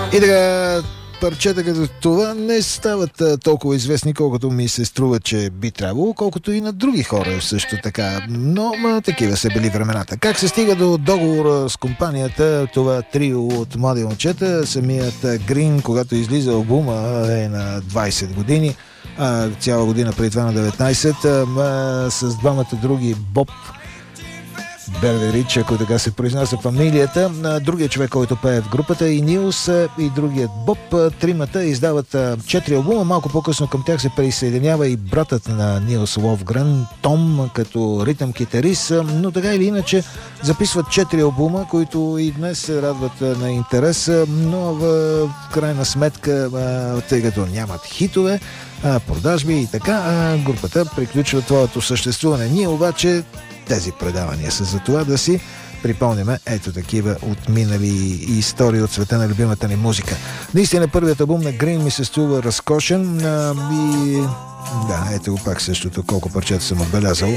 И така, парчета като това не стават толкова известни, колкото ми се струва, че би трябвало, колкото и на други хора също така. Но такива са били времената. Как се стига до договора с компанията, това трио от млади момчета, самият Грин, когато излиза албума е на 20 години, цяла година преди това на 19, с двамата други Боб Бердерич, ако така се произнася фамилията. Другият човек, който пее в групата, и Нилс, и другият Боб. Тримата издават 4 албума. Малко по-късно към тях се присъединява и братът на Нилс Ловгрен, Том, като ритъм китарист, но така или иначе записват 4 албума, които и днес се радват на интерес, но в крайна сметка, тъй като нямат хитове, продажби и така, групата приключва твоето съществуване. Ние обаче тези предавания са за това да си припомняме ето такива отминали истории от света на любимата ни музика. Наистина първият албум на Грин ми се струва разкошен и да, ето го пак същото, колко парчета съм отбелязал.